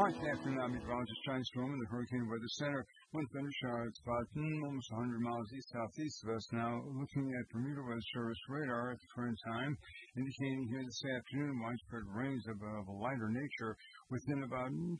Hi, good afternoon. I'm meteorologist John Storm in the Hurricane Weather Center. One thunder shower at about almost 100 miles east-southeast of us. Now, looking at Bermuda Weather Service radar at the current time, indicating here this afternoon widespread rains of a lighter nature within about 60,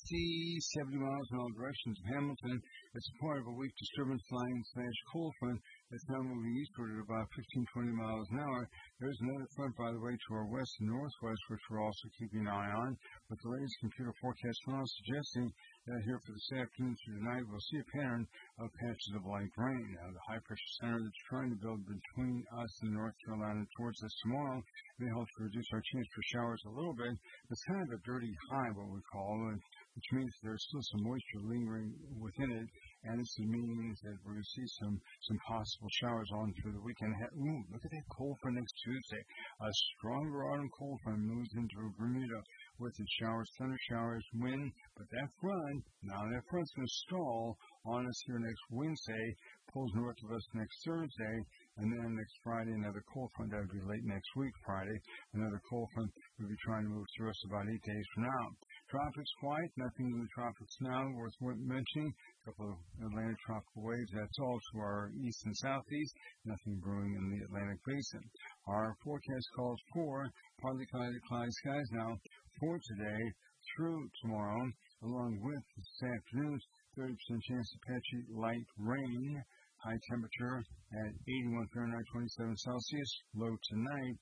70 miles in all directions of Hamilton. It's part of a weak disturbance line / cold front that's now moving eastward at about 15, 20 miles an hour. There's another front, by the way, to our west and northwest, which we're also keeping an eye on. But the latest computer forecast model suggesting that here for this afternoon through tonight, we'll see a pattern of patches of light rain. Now, the high-pressure center that's trying to build between us and North Carolina towards us tomorrow may help to reduce our chance for showers a little bit. It's kind of a dirty high, what we call it, which means there's still some moisture lingering within it, and this means that we're going to see some possible showers on through the weekend. Ooh, look at that cold front next Tuesday. A stronger autumn cold front moves into Bermuda with its showers, thunder showers, wind, but that front's going to stall on us here next Wednesday, pulls north of us next Thursday, and then next Friday, another cold front. That would be late next week, Friday. Another cold front will be trying to move through us about 8 days from now. Tropics quiet, nothing in the tropics now worth mentioning. A couple of Atlantic tropical waves, that's all to our east and southeast. Nothing brewing in the Atlantic basin. Our forecast calls for partly cloudy skies now for today through tomorrow, along with this afternoon's 30% chance of patchy light rain. High temperature at 81 Fahrenheit, 27 Celsius. Low tonight,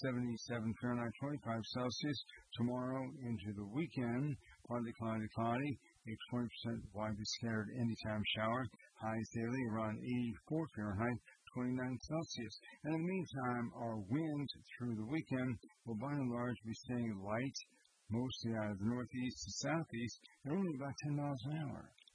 77 Fahrenheit, 25 Celsius. Tomorrow into the weekend, partly cloudy, a 20% widely scattered anytime shower. Highs daily around 84 Fahrenheit, 29 Celsius. And in the meantime, our winds through the weekend will by and large be staying light, mostly out of the northeast to southeast, at only about 10 miles an hour.